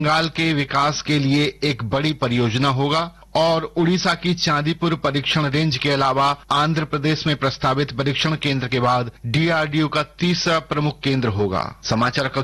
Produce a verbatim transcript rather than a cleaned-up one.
बंगाल के विकास के लिए एक बड़ी परियोजना होगा और उड़ीसा की चांदीपुर परीक्षण रेंज के अलावा आंध्र प्रदेश में प्रस्तावित परीक्षण केंद्र के बाद डीआरडीओ का तीसरा प्रमुख केंद्र होगा। समाचार कक्ष